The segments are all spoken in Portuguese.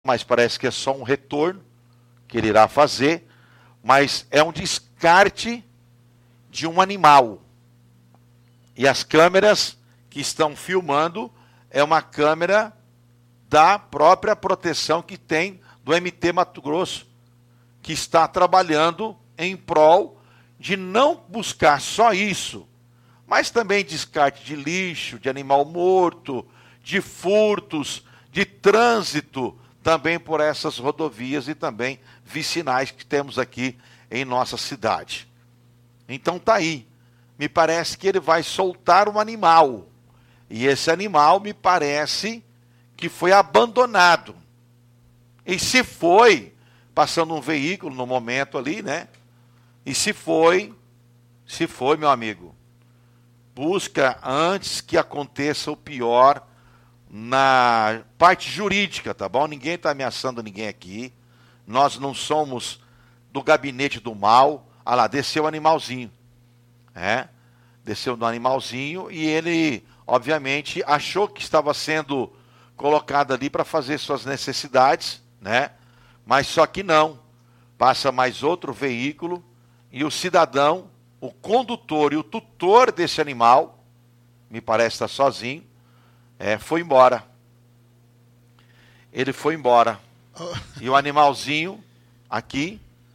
mas parece que é só um retorno que ele irá fazer, mas é um descarte de um animal. E as câmeras que estão filmando é uma câmera da própria proteção que tem do MT Mato Grosso, que está trabalhando em prol de não buscar só isso, mas também descarte de lixo, de animal morto, de furtos, de trânsito, também por essas rodovias e também vicinais que temos aqui em nossa cidade. Então tá aí, me parece que ele vai soltar um animal, e esse animal me parece que foi abandonado. E se foi, passando um veículo no momento ali, né? E se foi, meu amigo, busca antes que aconteça o pior na parte jurídica, tá bom? Ninguém está ameaçando ninguém aqui. Nós não somos do gabinete do mal. Ah lá, desceu o animalzinho. Desceu do animalzinho e ele, obviamente, achou que estava sendo colocado ali para fazer suas necessidades, né? Mas só que não. Passa mais outro veículo e o cidadão, o condutor e o tutor desse animal, me parece estar sozinho, foi embora. Ele foi embora. E o animalzinho, aqui,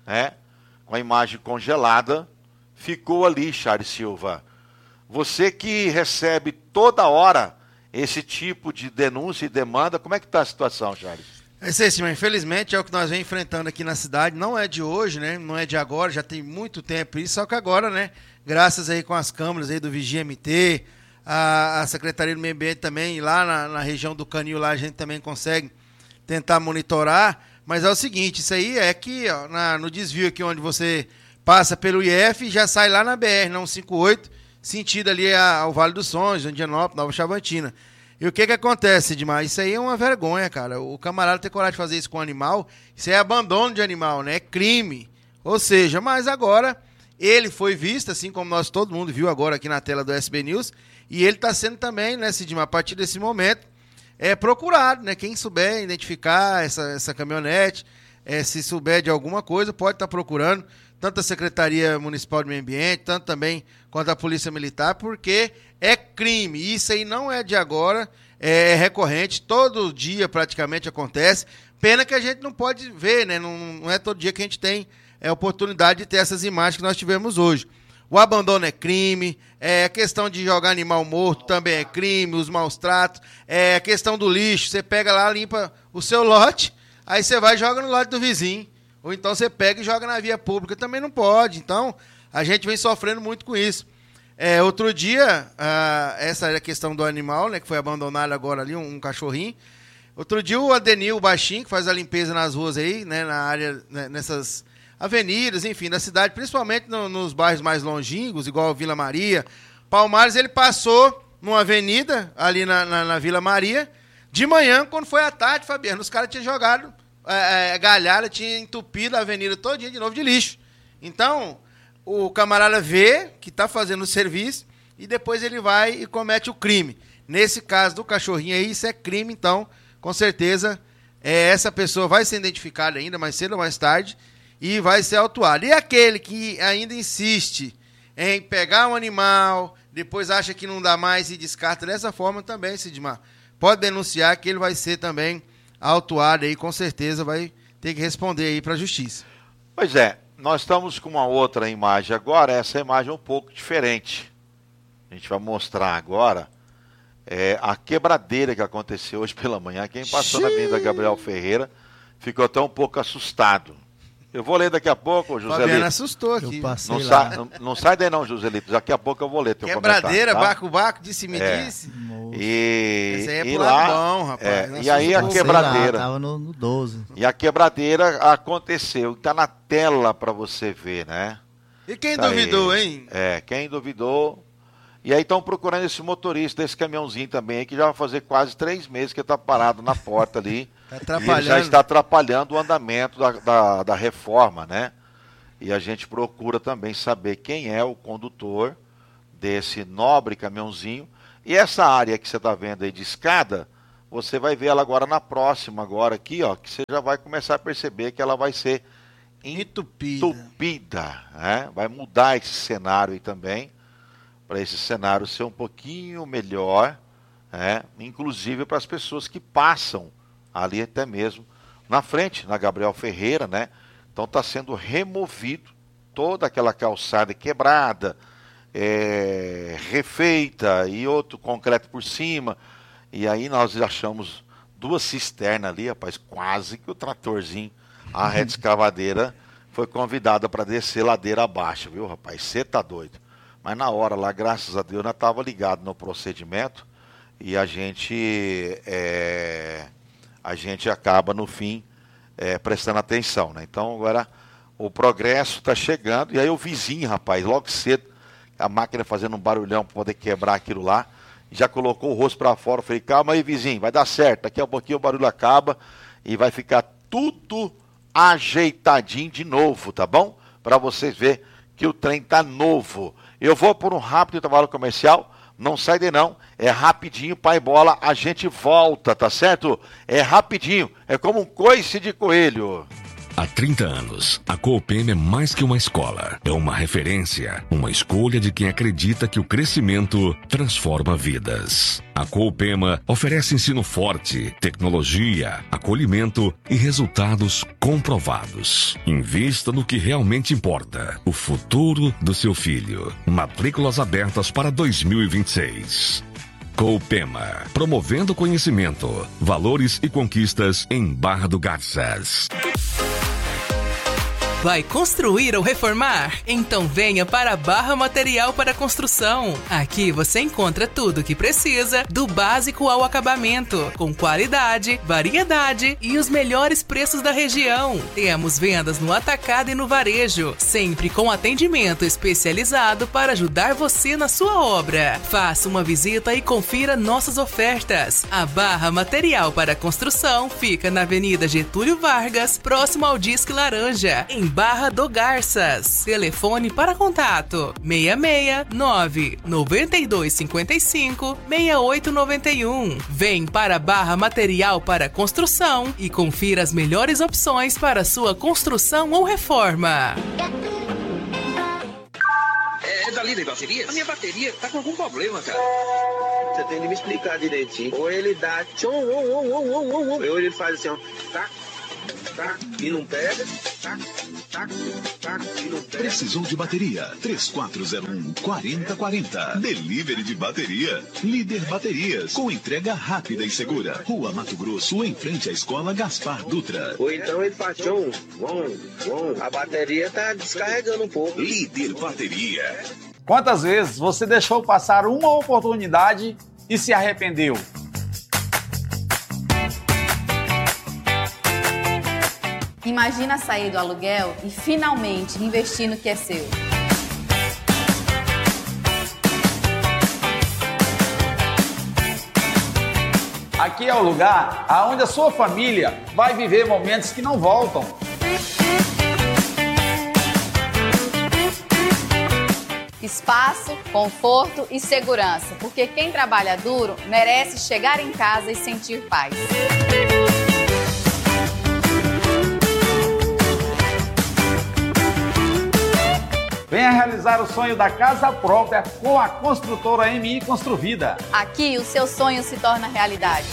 com a imagem congelada, ficou ali, Charles Silva. Você que recebe toda hora esse tipo de denúncia e demanda, como é que está a situação, Charles? Sim, infelizmente é o que nós vem enfrentando aqui na cidade, não é de hoje, né? Não é de agora, já tem muito tempo isso, só que agora, né? Graças aí com as câmeras aí do Vigia MT, a Secretaria do Meio Ambiente também, lá na região do Canil, lá a gente também consegue tentar monitorar, mas é o seguinte, isso aí é que ó, no desvio aqui onde você passa pelo IF, já sai lá na BR, não 58, sentido ali ao Vale dos Sonhos, Indianópolis, Nova Chavantina. E o que acontece, Edmar? Isso aí é uma vergonha, cara. O camarada ter coragem de fazer isso com o animal, isso é abandono de animal, né? É crime. Ou seja, mas agora ele foi visto, assim como todo mundo viu agora aqui na tela do SB News, e ele está sendo também, né, Sidmar, a partir desse momento, procurado, né? Quem souber identificar essa caminhonete, se souber de alguma coisa, pode estar procurando, tanto a Secretaria Municipal de Meio Ambiente, tanto também quanto a Polícia Militar, porque é crime. Isso aí não é de agora, é recorrente, todo dia praticamente acontece. Pena que a gente não pode ver, né? Não é todo dia que a gente tem a oportunidade de ter essas imagens que nós tivemos hoje. O abandono é crime, a questão de jogar animal morto também é crime, os maus tratos, a questão do lixo, você pega lá, limpa o seu lote, aí você vai e joga no lote do vizinho. Ou então você pega e joga na via pública, também não pode. Então, a gente vem sofrendo muito com isso. Outro dia, essa é a questão do animal, né, que foi abandonado agora ali, um cachorrinho. Outro dia o Adenil, o baixinho, que faz a limpeza nas ruas aí, né, na área, né, nessas avenidas, enfim, da cidade, principalmente nos bairros mais longínquos, igual Vila Maria, Palmares, ele passou numa avenida ali na Vila Maria, de manhã, quando foi à tarde, Fabiano, os caras tinham jogado galhada, tinha entupido a avenida todinha de novo de lixo. Então, o camarada vê que está fazendo o serviço e depois ele vai e comete o crime. Nesse caso do cachorrinho aí, isso é crime, então, com certeza, essa pessoa vai ser identificada ainda mais cedo ou mais tarde e vai ser autuado. E aquele que ainda insiste em pegar um animal, depois acha que não dá mais e descarta dessa forma também, Sidmar, pode denunciar que ele vai ser também autuado aí, com certeza vai ter que responder aí para a justiça. Pois é, nós estamos com uma outra imagem agora, essa imagem é um pouco diferente. A gente vai mostrar agora a quebradeira que aconteceu hoje pela manhã. Quem passou na Avenida Gabriel Ferreira ficou até um pouco assustado. Eu vou ler daqui a pouco, Joselito. Fabiano assustou aqui. Não sai daí não, Joselito. Daqui a pouco eu vou ler teu quebradeira, comentário. Tá? Baco, disse-me disse. Esse aí é pro lado bom, rapaz. E aí a quebradeira. Tava no 12. E a quebradeira aconteceu. Tá na tela para você ver, né? E quem duvidou, aí, hein? Quem duvidou. E aí estão procurando esse motorista desse caminhãozinho também, que já vai fazer quase 3 meses que ele tá parado na porta ali. Tá e ele já está atrapalhando o andamento da reforma, né? E a gente procura também saber quem é o condutor desse nobre caminhãozinho. E essa área que você está vendo aí de escada, você vai ver ela agora na próxima, agora aqui, ó, que você já vai começar a perceber que ela vai ser entupida, né? Vai mudar esse cenário aí também, para esse cenário ser um pouquinho melhor, né? Inclusive para as pessoas que passam ali até mesmo na frente, na Gabriel Ferreira, né? Então está sendo removido toda aquela calçada quebrada, refeita e outro concreto por cima. E aí nós achamos 2 cisternas ali, rapaz, quase que o tratorzinho, a reta escavadeira, foi convidada para descer ladeira abaixo, viu, rapaz? Você tá doido. Mas na hora lá, graças a Deus, nós estava ligado no procedimento e a gente acaba no fim prestando atenção, né? Então agora o progresso está chegando e aí o vizinho, rapaz, logo cedo, a máquina fazendo um barulhão para poder quebrar aquilo lá, já colocou o rosto para fora. Eu falei, calma aí, vizinho, vai dar certo, daqui a pouquinho o barulho acaba e vai ficar tudo ajeitadinho de novo, tá bom? Para vocês verem que o trem tá novo. Eu vou por um rápido intervalo comercial, não sai daí não, é rapidinho, pai bola, a gente volta, tá certo? É rapidinho, é como um coice de coelho. Há 30 anos, a Coopema é mais que uma escola. É uma referência, uma escolha de quem acredita que o crescimento transforma vidas. A Coopema oferece ensino forte, tecnologia, acolhimento e resultados comprovados. Invista no que realmente importa, o futuro do seu filho. Matrículas abertas para 2026. Coopema, promovendo conhecimento, valores e conquistas em Barra do Garças. Vai construir ou reformar? Então venha para a Barra Material para Construção. Aqui você encontra tudo o que precisa, do básico ao acabamento, com qualidade, variedade e os melhores preços da região. Temos vendas no atacado e no varejo, sempre com atendimento especializado para ajudar você na sua obra. Faça uma visita e confira nossas ofertas. A Barra Material para Construção fica na Avenida Getúlio Vargas, próximo ao Disque Laranja, em Barra do Garças. Telefone para contato 669 9255 6891. Vem para Barra Material para Construção e confira as melhores opções para sua construção ou reforma. É da Líder Bateria? A minha bateria tá com algum problema, cara. Você tem que me explicar direitinho. Ou ele dá tchom, ou ele faz assim, ó, tá, e não pega, tá, e não pega. Precisou de bateria? 3401-4040. Delivery de bateria. Líder Baterias, com entrega rápida e segura. Rua Mato Grosso, em frente à Escola Gaspar Dutra. Ou então ele faz tchom, a bateria tá descarregando um pouco. Líder Bateria. Quantas vezes você deixou passar uma oportunidade e se arrependeu? Imagina sair do aluguel e finalmente investir no que é seu. Aqui é o lugar onde a sua família vai viver momentos que não voltam. Espaço, conforto e segurança, porque quem trabalha duro merece chegar em casa e sentir paz. Venha realizar o sonho da casa própria com a construtora MI Construvida. Aqui o seu sonho se torna realidade.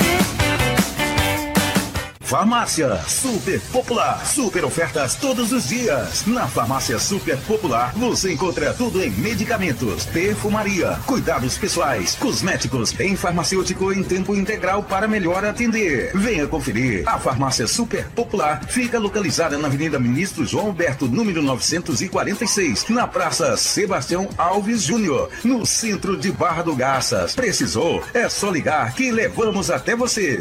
Farmácia Super Popular. Super ofertas todos os dias. Na Farmácia Super Popular você encontra tudo em medicamentos, perfumaria, cuidados pessoais, cosméticos, em farmacêutico em tempo integral para melhor atender. Venha conferir. A Farmácia Super Popular fica localizada na Avenida Ministro João Alberto, número 946, na Praça Sebastião Alves Júnior, no centro de Barra do Garças. Precisou? É só ligar que levamos até você.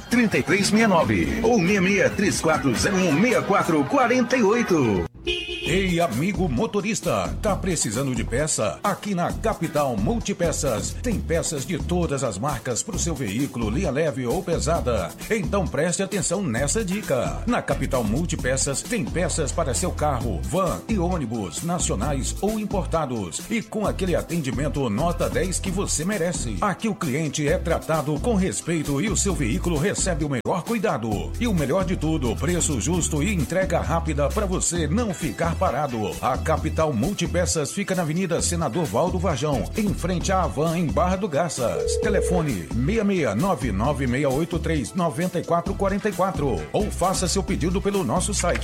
669-9209-3369 ou 66-3401-6448. Ei, amigo motorista, tá precisando de peça? Aqui na Capital Multipeças tem peças de todas as marcas para o seu veículo, linha leve ou pesada. Então preste atenção nessa dica. Na Capital Multipeças tem peças para seu carro, van e ônibus, nacionais ou importados. E com aquele atendimento nota 10 que você merece. Aqui o cliente é tratado com respeito e o seu veículo recebe o melhor cuidado. E o melhor de tudo, preço justo e entrega rápida para você não ficar parado. A Capital Multipeças fica na Avenida Senador Valdo Varjão, em frente à Havan, em Barra do Garças. Telefone 66996839444 ou faça seu pedido pelo nosso site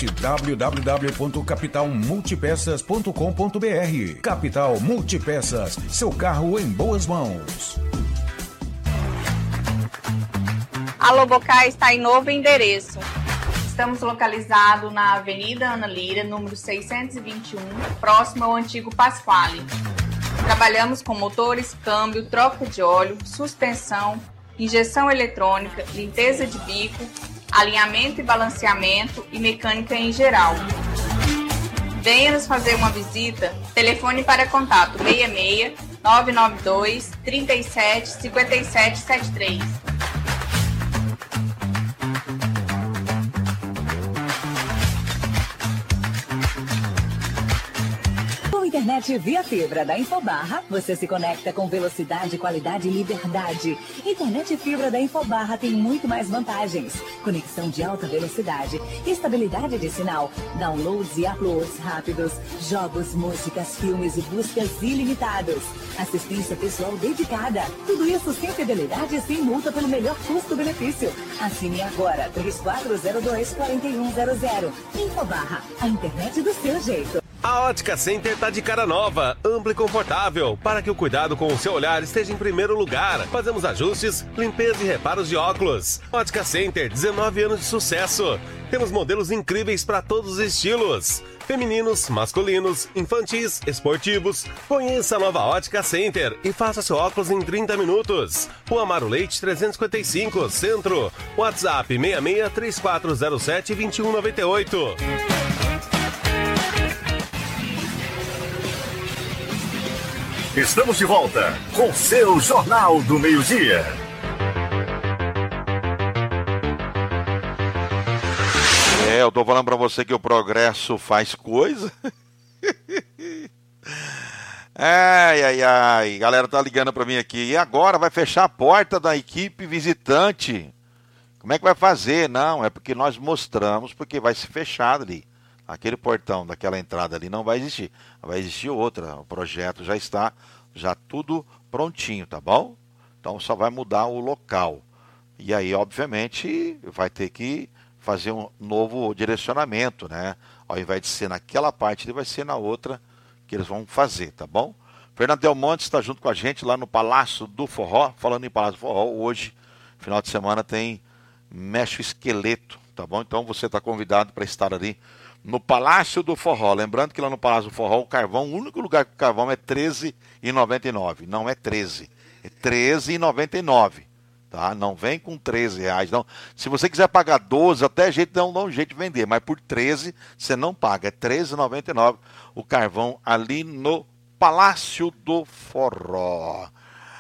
www.capitalmultipeças.com.br. Capital Multipeças, seu carro em boas mãos. A Lobocá está em novo endereço. Estamos localizados na Avenida Ana Lira, número 621, próximo ao antigo Pasquale. Trabalhamos com motores, câmbio, troca de óleo, suspensão, injeção eletrônica, limpeza de bico, alinhamento e balanceamento e mecânica em geral. Venha nos fazer uma visita. Telefone para contato 66 992 37 57 73. Internet via fibra da Infobarra, você se conecta com velocidade, qualidade e liberdade. Internet fibra da Infobarra tem muito mais vantagens. Conexão de alta velocidade, estabilidade de sinal, downloads e uploads rápidos, jogos, músicas, filmes e buscas ilimitados. Assistência pessoal dedicada. Tudo isso sem fidelidade e sem multa pelo melhor custo-benefício. Assine agora 3402-4100. Infobarra, a internet do seu jeito. A Ótica Center tá de cara nova, ampla e confortável, para que o cuidado com o seu olhar esteja em primeiro lugar. Fazemos ajustes, limpeza e reparos de óculos. Ótica Center, 19 anos de sucesso. Temos modelos incríveis para todos os estilos. Femininos, masculinos, infantis, esportivos. Conheça a nova Ótica Center e faça seu óculos em 30 minutos. Rua Amaro Leite 355, Centro. WhatsApp 66 3407 2198. Estamos de volta com seu Jornal do Meio-Dia. Eu tô falando pra você que o progresso faz coisa. Ai. Galera tá ligando pra mim aqui. E agora vai fechar a porta da equipe visitante. Como é que vai fazer? Não, é porque nós mostramos, porque vai se fechar ali. Aquele portão daquela entrada ali não vai existir. Vai existir outra. O projeto já está, já tudo prontinho, tá bom? Então só vai mudar o local. E aí, obviamente, vai ter que fazer um novo direcionamento, né? Ao invés de ser naquela parte, ele vai ser na outra que eles vão fazer, tá bom? Fernando Del Monte está junto com a gente lá no Palácio do Forró. Falando em Palácio do Forró, hoje, final de semana, tem Mexe o Esqueleto, tá bom? Então você está convidado para estar ali no Palácio do Forró. Lembrando que lá no Palácio do Forró, o carvão, o único lugar que o carvão é R$13,99. Não é 13, é R$13,99. Tá? Não vem com R$13. Não. Se você quiser pagar 12, até jeito dá um jeito de vender. Mas por 13 você não paga. É R$13,99 o carvão ali no Palácio do Forró.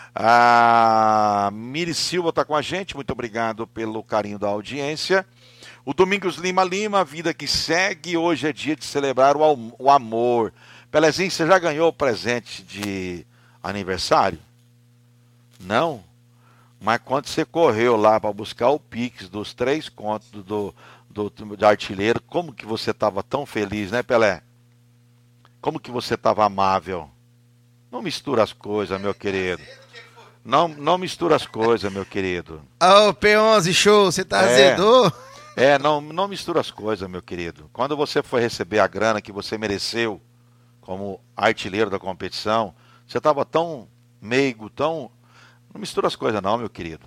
A Miri Silva está com a gente. Muito obrigado pelo carinho da audiência. O Domingos Lima, vida que segue. Hoje é dia de celebrar o amor. Pelezinho, você já ganhou presente de aniversário? Não? Mas quando você correu lá para buscar o Pix dos 3 contos do artilheiro, como que você estava tão feliz, né, Pelé? Como que você estava amável? Não mistura as coisas, meu querido. Não mistura as coisas, meu querido. Ô, P11 Show, você tá azedou? Não mistura as coisas, meu querido. Quando você foi receber a grana que você mereceu como artilheiro da competição, você estava tão meigo, tão... Não mistura as coisas não, meu querido.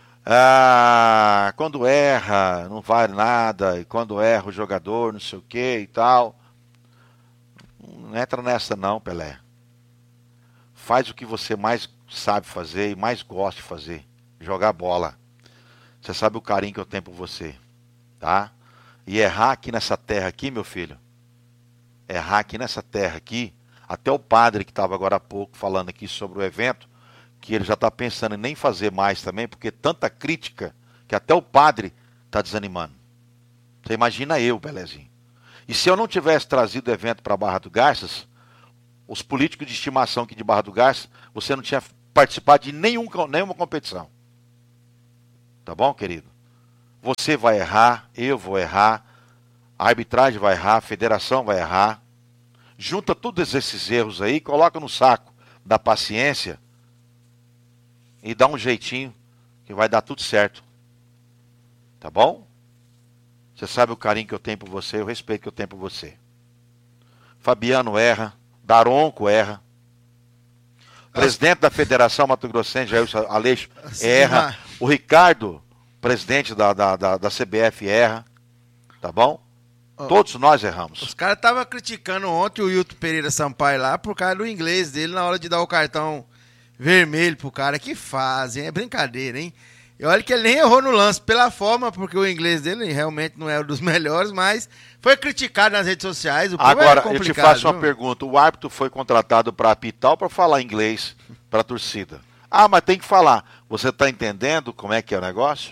Quando erra, não vale nada. E quando erra o jogador, não sei o que e tal. Não entra nessa não, Pelé. Faz o que você mais sabe fazer e mais gosta de fazer. Jogar bola. Você sabe o carinho que eu tenho por você. Tá? E errar aqui nessa terra aqui, meu filho, errar aqui nessa terra aqui, até o padre que estava agora há pouco falando aqui sobre o evento, que ele já está pensando em nem fazer mais também, porque tanta crítica que até o padre está desanimando. Você imagina eu, Belezinho. E se eu não tivesse trazido o evento para Barra do Garças, os políticos de estimação aqui de Barra do Garças, você não tinha participado de nenhuma competição. Tá bom, querido? Você vai errar, eu vou errar, a arbitragem vai errar, a federação vai errar. Junta todos esses erros aí, coloca no saco da paciência e dá um jeitinho que vai dar tudo certo. Tá bom? Você sabe o carinho que eu tenho por você, o respeito que eu tenho por você. Fabiano erra, Daronco erra. Presidente da Federação Mato Grossense, Jair Aleixo, erra. O Ricardo, presidente da CBF, erra. Tá bom? Todos nós erramos. Os caras estavam criticando ontem o Hilton Pereira Sampaio lá por causa do inglês dele na hora de dar o cartão vermelho pro cara. Que fazem, é brincadeira, hein? E olha que ele nem errou no lance pela forma, porque o inglês dele realmente não é um dos melhores, mas foi criticado nas redes sociais. Agora, eu te faço uma pergunta. O árbitro foi contratado para apitar ou para falar inglês para a torcida? Ah, mas tem que falar. Você está entendendo como é que é o negócio?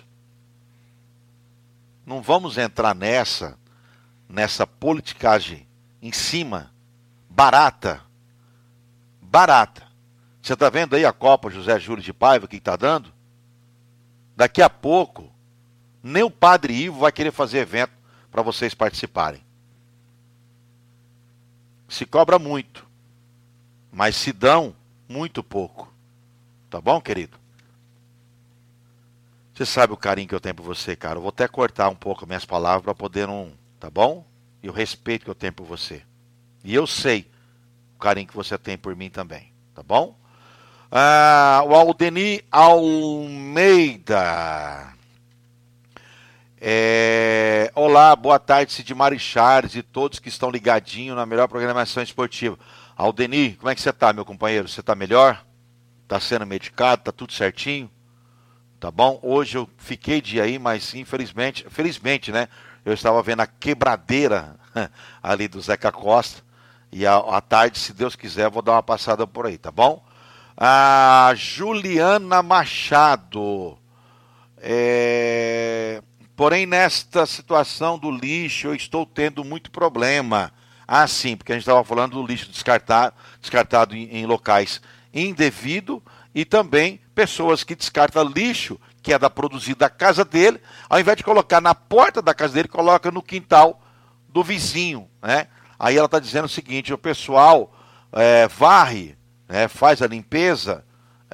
Não vamos entrar nessa politicagem em cima, barata. Você está vendo aí a Copa José Júlio de Paiva que está dando? Daqui a pouco, nem o Padre Ivo vai querer fazer evento para vocês participarem. Se cobra muito, mas se dão muito pouco. Tá bom, querido? Você sabe o carinho que eu tenho por você, cara. Eu vou até cortar um pouco minhas palavras para poder não... Tá bom? E o respeito que eu tenho por você. E eu sei o carinho que você tem por mim também. Tá bom? O Aldeni Almeida. Olá, boa tarde, Sidmar Charles e todos que estão ligadinhos na melhor programação esportiva. Aldeni, como é que você tá, meu companheiro? Você tá melhor? Tá sendo medicado? Tá tudo certinho? Tá bom? Hoje eu fiquei de aí, mas felizmente, né? Eu estava vendo a quebradeira ali do Zeca Costa. E à tarde, se Deus quiser, eu vou dar uma passada por aí, tá bom? A Juliana Machado. Porém, nesta situação do lixo, eu estou tendo muito problema. Ah, sim, porque a gente estava falando do lixo descartado em locais indevidos e também pessoas que descartam lixo, que é produzido da casa dele, ao invés de colocar na porta da casa dele, coloca no quintal do vizinho, né? Aí ela está dizendo o seguinte, o pessoal varre, né, faz a limpeza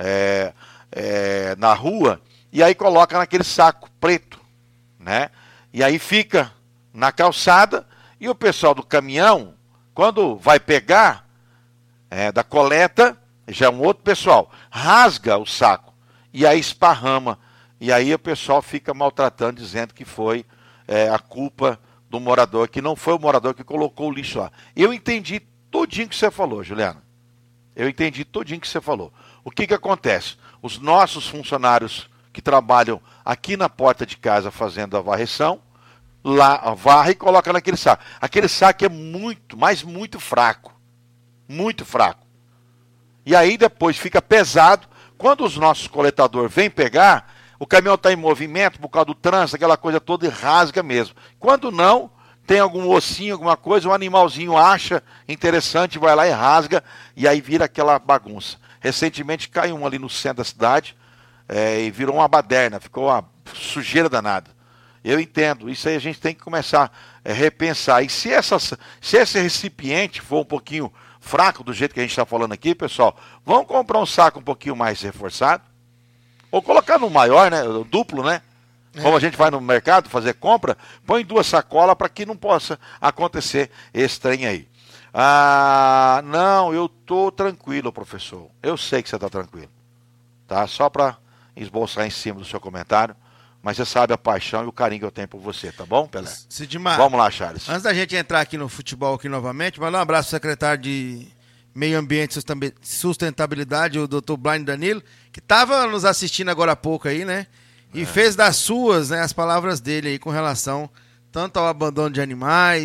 na rua e aí coloca naquele saco preto, né? E aí fica na calçada e o pessoal do caminhão, quando vai pegar da coleta, já é um outro pessoal, rasga o saco e aí esparrama. E aí o pessoal fica maltratando, dizendo que foi a culpa do morador, que não foi o morador que colocou o lixo lá. Eu entendi tudinho que você falou, Juliana. Eu entendi tudinho que você falou. O que acontece? Os nossos funcionários que trabalham aqui na porta de casa fazendo a varreção, lá varre e coloca naquele saco. Aquele saco é muito fraco. Muito fraco. E aí depois fica pesado. Quando os nossos coletadores vêm pegar, o caminhão está em movimento por causa do trânsito, aquela coisa toda, e rasga mesmo. Quando não, tem algum ossinho, alguma coisa, um animalzinho acha interessante, vai lá e rasga, e aí vira aquela bagunça. Recentemente caiu um ali no centro da cidade, e virou uma baderna, ficou uma sujeira danada. Eu entendo, isso aí a gente tem que começar a repensar. E se esse recipiente for um pouquinho fraco, do jeito que a gente está falando aqui, pessoal, vamos comprar um saco um pouquinho mais reforçado, ou colocar no maior, né, duplo, né? Como a gente vai no mercado fazer compra, põe 2 sacolas para que não possa acontecer esse trem aí. Não, eu tô tranquilo, professor. Eu sei que você está tranquilo. Tá? Só para esboçar em cima do seu comentário. Mas você sabe a paixão e o carinho que eu tenho por você, tá bom, Pelé? Sidmar, vamos lá, Charles. Antes da gente entrar aqui no futebol aqui novamente, mandar um abraço ao secretário de Meio Ambiente e Sustentabilidade, o Dr. Blaine Danilo, que estava nos assistindo agora há pouco aí, né? E fez das suas, né, as palavras dele aí com relação tanto ao abandono de animais,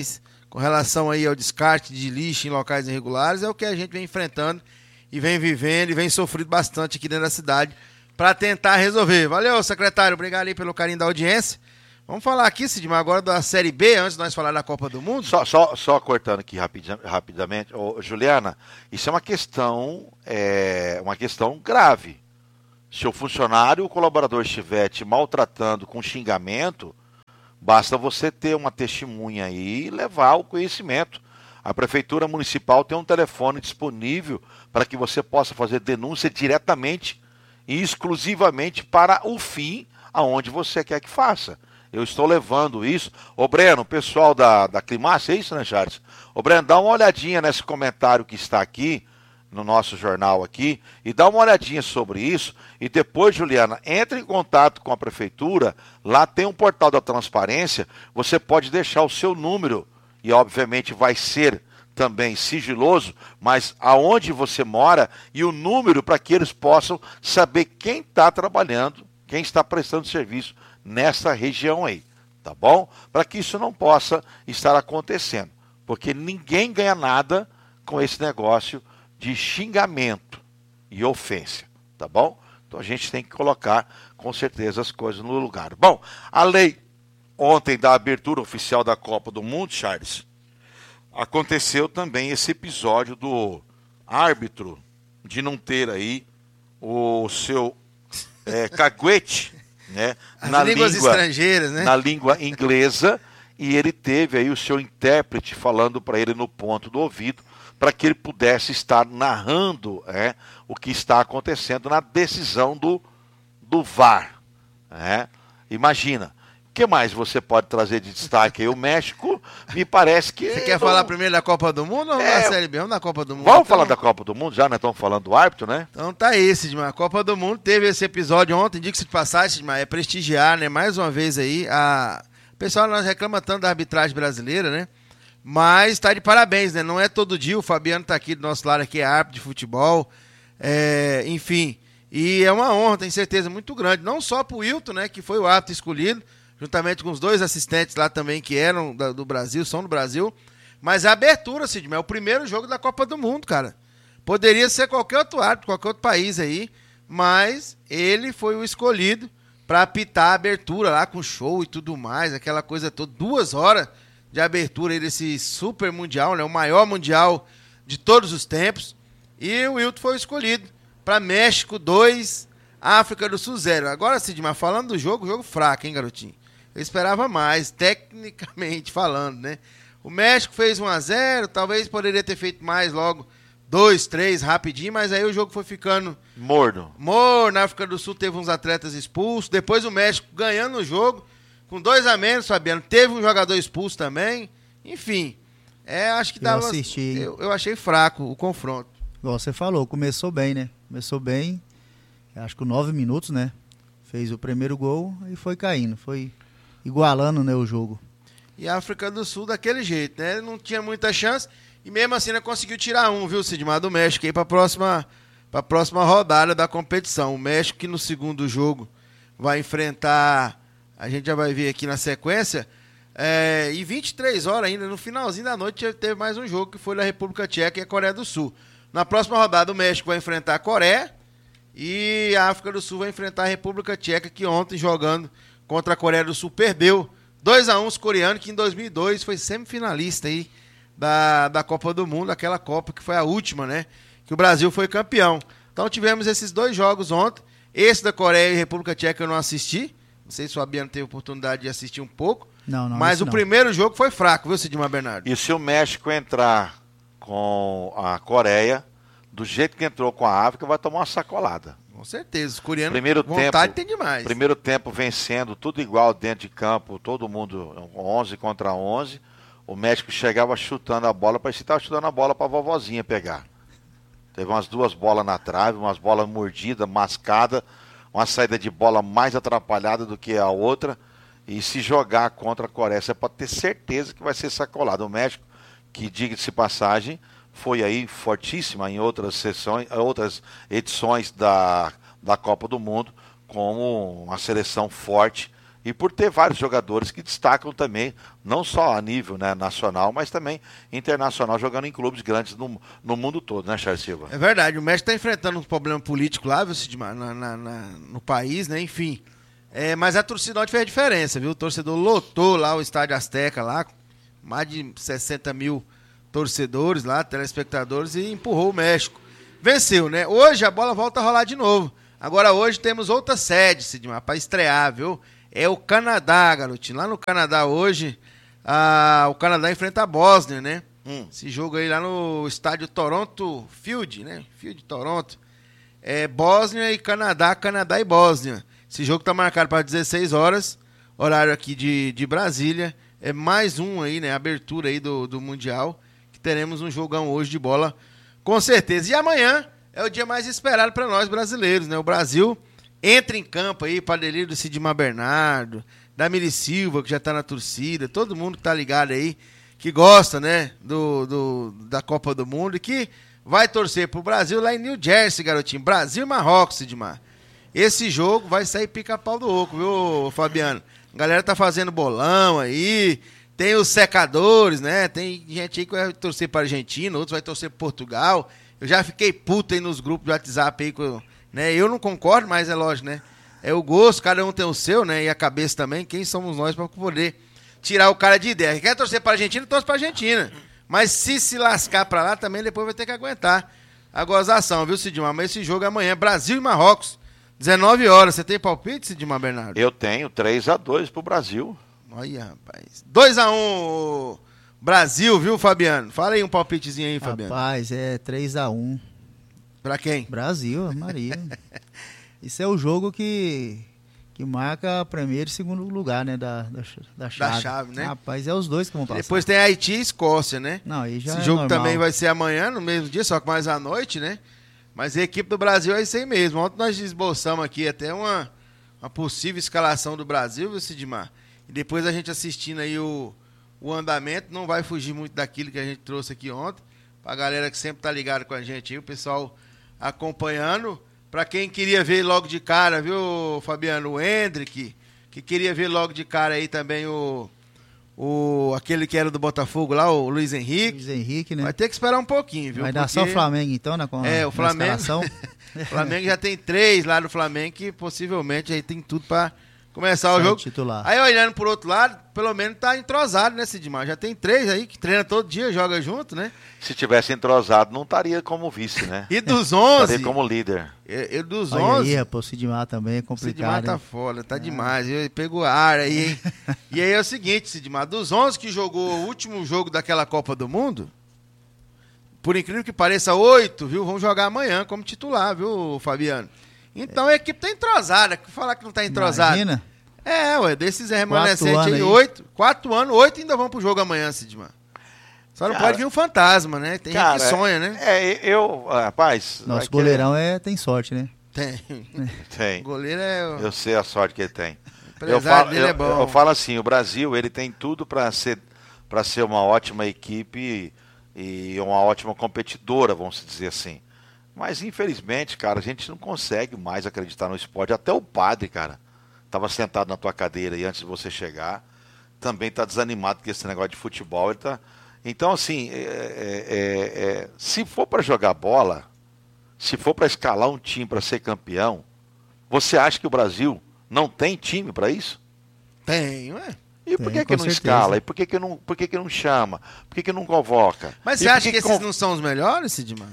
com relação aí ao descarte de lixo em locais irregulares, é o que a gente vem enfrentando e vem vivendo e vem sofrendo bastante aqui dentro da cidade para tentar resolver. Valeu, secretário, obrigado aí pelo carinho da audiência. Vamos falar aqui, Sidmar, agora da Série B, antes de nós falar da Copa do Mundo. Só cortando aqui rapidamente, Juliana, isso é uma questão grave. Se o funcionário, o colaborador estiver te maltratando com xingamento, basta você ter uma testemunha aí e levar o conhecimento. A Prefeitura Municipal tem um telefone disponível para que você possa fazer denúncia diretamente e exclusivamente para o fim aonde você quer que faça. Eu estou levando isso. Ô Breno, o pessoal da Climácia, é isso, né, Charles? Ô Breno, dá uma olhadinha nesse comentário que está aqui, no nosso jornal aqui, e dá uma olhadinha sobre isso, e depois, Juliana, entre em contato com a Prefeitura, lá tem um portal da transparência, você pode deixar o seu número, e obviamente vai ser também sigiloso, mas aonde você mora, e o número para que eles possam saber quem está trabalhando, quem está prestando serviço nessa região aí, tá bom? Para que isso não possa estar acontecendo, porque ninguém ganha nada com esse negócio de xingamento e ofensa, tá bom? Então a gente tem que colocar com certeza as coisas no lugar. Bom, a lei ontem da abertura oficial da Copa do Mundo, Charles, aconteceu também esse episódio do árbitro de não ter aí o seu caguete, né, As línguas estrangeiras, né? Na língua inglesa, e ele teve aí o seu intérprete falando para ele no ponto do ouvido, para que ele pudesse estar narrando o que está acontecendo na decisão do VAR. Imagina. O que mais você pode trazer de destaque aí? O México, me parece que... Você quer falar primeiro da Copa do Mundo ou da Série B? Vamos da Copa do Mundo. Vamos falar da Copa do Mundo já, né? Estamos falando do árbitro, né? Então tá esse, Sidmar. A Copa do Mundo teve esse episódio ontem, diga-se de passagem, Sidmar, é prestigiar, né? Mais uma vez aí, o pessoal nós reclama tanto da arbitragem brasileira, né? Mas tá de parabéns, né? Não é todo dia, o Fabiano tá aqui do nosso lado, aqui é árbitro de futebol, enfim. E é uma honra, tenho certeza, muito grande. Não só pro Wilton, né? Que foi o árbitro escolhido, juntamente com os dois assistentes lá também que eram do Brasil, são do Brasil. Mas a abertura, Sidmar, é o primeiro jogo da Copa do Mundo, cara. Poderia ser qualquer outro árbitro, qualquer outro país aí, mas ele foi o escolhido para apitar a abertura lá com show e tudo mais, aquela coisa toda. 2 horas de abertura aí desse super mundial, né? O maior mundial de todos os tempos. E o Wilton foi o escolhido para México 2, África do Sul 0. Agora, Sidmar, falando do jogo fraco, hein, garotinho? Eu esperava mais, tecnicamente falando, né? O México fez 1-0, talvez poderia ter feito mais logo, 2, 3, rapidinho, mas aí o jogo foi ficando... morno. Na África do Sul teve uns atletas expulsos, depois o México ganhando o jogo, com 2 a menos, Fabiano, teve um jogador expulso também, enfim, acho que dava... Eu achei fraco o confronto. Igual você falou, começou bem, né? Começou bem, acho que com 9 minutos, né? Fez o primeiro gol e foi caindo, foi igualando, né, o jogo. E a África do Sul daquele jeito, né? Não tinha muita chance e mesmo assim não conseguiu tirar um, viu, Sidmar, do México aí para a próxima rodada da competição. O México que no segundo jogo vai enfrentar, a gente já vai ver aqui na sequência, e 23 horas ainda, no finalzinho da noite, teve mais um jogo que foi da República Tcheca e a Coreia do Sul. Na próxima rodada o México vai enfrentar a Coreia e a África do Sul vai enfrentar a República Tcheca, que ontem jogando contra a Coreia do Sul perdeu 2-1 os coreanos, que em 2002 foi semifinalista aí da Copa do Mundo, aquela Copa que foi a última, né? Que o Brasil foi campeão. Então tivemos esses 2 jogos ontem. Esse da Coreia e República Tcheca eu não assisti. Não sei se o Fabiano teve oportunidade de assistir um pouco. Não, mas o primeiro jogo foi fraco, viu, Sidmar Bernardo? E se o México entrar com a Coreia, do jeito que entrou com a África, vai tomar uma sacolada. Com certeza, os coreanos, vontade tem demais. Primeiro tempo vencendo, tudo igual dentro de campo, todo mundo 11 contra 11. O México chegava chutando a bola, parecia que estava chutando a bola para a vovozinha pegar. Teve umas 2 bolas na trave, umas bolas mordidas, mascadas, uma saída de bola mais atrapalhada do que a outra. E se jogar contra a Coreia, você pode ter certeza que vai ser sacolado. O México, que diga-se passagem, foi aí fortíssima em outras edições da Copa do Mundo, como uma seleção forte e por ter vários jogadores que destacam também, não só a nível, né, nacional, mas também internacional, jogando em clubes grandes no mundo todo, né, Charles Silva? É verdade, o México está enfrentando um problema político lá, viu, Sidmar, no país, né, enfim. Mas a torcida ontem fez a diferença, viu? O torcedor lotou lá o Estádio Azteca, lá, mais de 60 mil torcedores lá, telespectadores, e empurrou o México. Venceu, né? Hoje a bola volta a rolar de novo. Agora hoje temos outra sede, Sidmar, para estrear, viu? É o Canadá, garotinho. Lá no Canadá hoje, o Canadá enfrenta a Bósnia, né? Esse jogo aí lá no estádio Toronto Field, né? Field Toronto. É Bósnia e Canadá, Canadá e Bósnia. Esse jogo tá marcado para 16 horas, horário aqui de Brasília. É mais um aí, né? Abertura aí do Mundial, que teremos um jogão hoje de bola, com certeza. E amanhã é o dia mais esperado para nós brasileiros, né? O Brasil entra em campo aí para delírio do Sidmar Bernardo, da Mili Silva, que já tá na torcida, todo mundo que tá ligado aí, que gosta, né, da Copa do Mundo e que vai torcer pro Brasil lá em New Jersey, garotinho. Brasil e Marrocos, Sidmar. Esse jogo vai sair pica-pau do oco, viu, Fabiano? A galera tá fazendo bolão aí, tem os secadores, né? Tem gente aí que vai torcer pra Argentina, outros vai torcer pro Portugal. Eu já fiquei puto aí nos grupos de WhatsApp aí, né? Eu não concordo, mas é lógico, né? É o gosto, cada um tem o seu, né? E a cabeça também. Quem somos nós para poder tirar o cara de ideia? Quer torcer pra Argentina, torce pra Argentina. Mas se lascar pra lá também, depois vai ter que aguentar a gozação, viu, Sidmar? Mas esse jogo é amanhã, Brasil e Marrocos, 19 horas. Você tem palpite, Sidmar Bernardo? Eu tenho 3-2 pro Brasil. Olha, rapaz. 2-1 Brasil, viu, Fabiano? Fala aí um palpitezinho aí, Fabiano. Rapaz, é 3-1. Pra quem? Brasil, Maria. Isso é o jogo que marca primeiro e segundo lugar, né, da chave. Da chave, né? Rapaz, é os dois que vão passar. Depois tem Haiti e Escócia, né? Não, aí já esse é jogo normal. também vai ser amanhã, no mesmo dia, só que mais à noite, né? Mas a equipe do Brasil é isso aí mesmo. Ontem nós esboçamos aqui até uma possível escalação do Brasil, viu, Sidmar? E depois a gente assistindo aí o andamento, não vai fugir muito daquilo que a gente trouxe aqui ontem. Pra galera que sempre tá ligado com a gente aí, o pessoal acompanhando. Pra quem queria ver logo de cara, viu, Fabiano? O Hendrick, que queria ver logo de cara aí também aquele que era do Botafogo lá, o Luiz Henrique. Luiz Henrique, né? Vai ter que esperar um pouquinho, viu? Vai dar só o Flamengo então, né? O Flamengo. O Flamengo já tem 3 lá no Flamengo que possivelmente aí tem tudo pra começar o jogo. Titular. Aí olhando por outro lado, pelo menos tá entrosado, né, Sidmar? Já tem 3 aí que treina todo dia, joga junto, né? Se tivesse entrosado, não estaria como vice, né? E dos 11? Estaria como líder. E dos Olha 11? aí, o Sidmar também é complicado. O Sidmar tá foda, tá demais. Ele pegou ar aí, hein? E aí é o seguinte, Sidmar, dos 11 que jogou o último jogo daquela Copa do Mundo, por incrível que pareça, 8, viu? Vão jogar amanhã como titular, viu, Fabiano? Então a equipe tá entrosada. Falar que não tá entrosada. Imagina. Desses remanescentes aí, 8. 4 anos, 8 ainda vão pro jogo amanhã, Sidmar. Só não pode vir um fantasma, né? Tem gente que sonha, né? Rapaz... Nosso goleirão tem sorte, né? Tem. O goleiro é... Eu sei a sorte que ele tem. Dele é bom. Eu falo assim, o Brasil, ele tem tudo para ser uma ótima equipe e uma ótima competidora, vamos dizer assim. Mas, infelizmente, cara, a gente não consegue mais acreditar no esporte. Até o padre, cara, estava sentado na tua cadeira aí antes de você chegar, também está desanimado com esse negócio de futebol. Ele tá... Então, assim, se for para jogar bola, se for para escalar um time para ser campeão, você acha que o Brasil não tem time para isso? Tem, ué. E por que não escala? E por que não chama? Por que não convoca? Mas você acha que esses não são os melhores, Sidmar?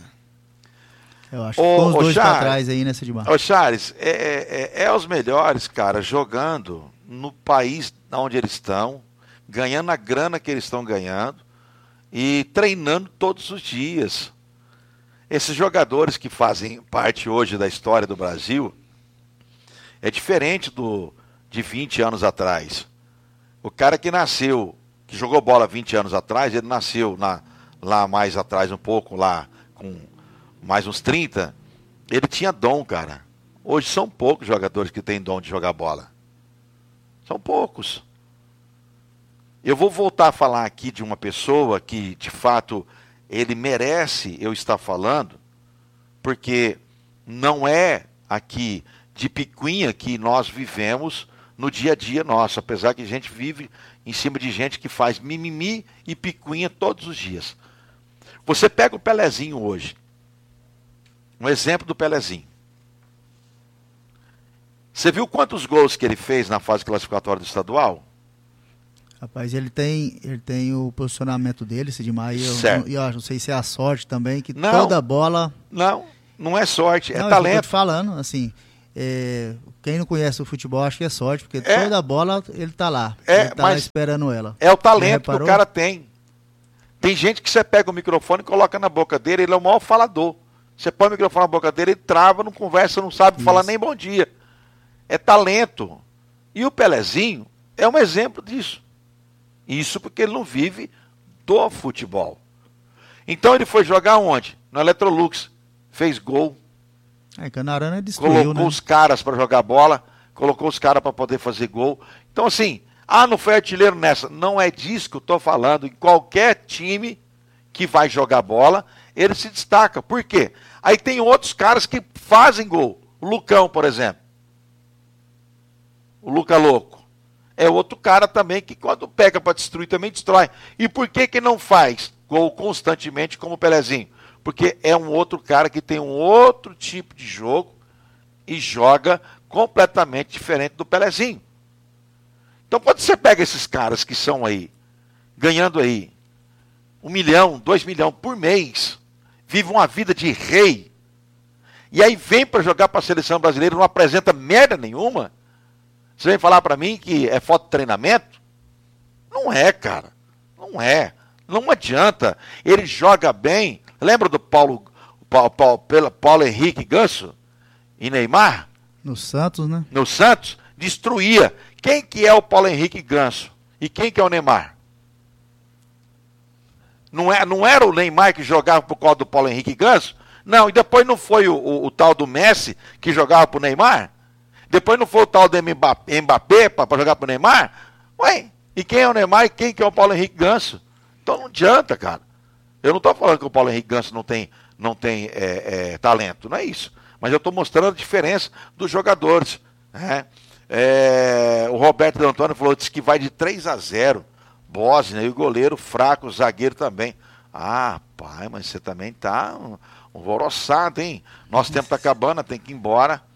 Eu acho que ficou os dois pra trás aí, né, Sidmar? Ô, Charles, os melhores, cara, jogando no país onde eles estão, ganhando a grana que eles estão ganhando e treinando todos os dias. Esses jogadores que fazem parte hoje da história do Brasil é diferente de 20 anos atrás. O cara que nasceu, que jogou bola 20 anos atrás, ele nasceu lá mais atrás um pouco, lá com mais uns 30, ele tinha dom, cara. Hoje são poucos jogadores que têm dom de jogar bola. São poucos. Eu vou voltar a falar aqui de uma pessoa que, de fato, ele merece eu estar falando, porque não é aqui de picuinha que nós vivemos no dia a dia nosso, apesar que a gente vive em cima de gente que faz mimimi e picuinha todos os dias. Você pega o Pelezinho hoje, um exemplo do Pelezinho. Você viu quantos gols que ele fez na fase classificatória do estadual? Rapaz, ele tem o posicionamento dele, Sidmar, e eu não sei se é a sorte também, que não, toda bola... Não é sorte, não, é talento. Eu tô te falando, assim, quem não conhece o futebol acho que é sorte, porque toda bola ele tá lá, ele tá lá esperando ela. É o talento que o cara tem. Tem gente que você pega o microfone e coloca na boca dele, ele é o maior falador. Você põe o microfone na boca dele, ele trava, não conversa, não sabe falar nem bom dia. É talento. E o Pelezinho é um exemplo disso. Isso porque ele não vive do futebol. Então ele foi jogar onde? No Electrolux. Fez gol. Canarana destruiu, colocou os caras para jogar bola, colocou os caras para poder fazer gol. Então assim, não foi artilheiro nessa. Não é disso que eu estou falando. Em qualquer time que vai jogar bola, ele se destaca. Por quê? Aí tem outros caras que fazem gol. O Lucão, por exemplo. O Luca Louco. É outro cara também que quando pega para destruir também destrói. E por que não faz gol constantemente como o Pelezinho? Porque é um outro cara que tem um outro tipo de jogo e joga completamente diferente do Pelezinho. Então quando você pega esses caras que são aí, ganhando aí 1 milhão, 2 milhões por mês, vivem uma vida de rei, e aí vem para jogar para a seleção brasileira, não apresenta merda nenhuma, você vem falar para mim que é foto de treinamento? Não é, cara. Não é. Não adianta. Ele joga bem. Lembra do Paulo Henrique Ganso e Neymar? No Santos, né? No Santos, destruía. Quem que é o Paulo Henrique Ganso? E quem que é o Neymar? Não era o Neymar que jogava por causa do Paulo Henrique Ganso? Não, e depois não foi o tal do Messi que jogava pro Neymar? Depois não foi o tal do Mbappé para jogar pro Neymar? Ué, e quem é o Neymar e quem que é o Paulo Henrique Ganso? Então não adianta, cara. Eu não estou falando que o Paulo Henrique Ganso não tem talento, não é isso. Mas eu estou mostrando a diferença dos jogadores. Né? O Roberto D'Antoni falou, disse que vai de 3-0. Bósnia, e o goleiro fraco, o zagueiro também. Pai, mas você também tá alvoroçado, hein? Nosso tempo está acabando, tem que ir embora.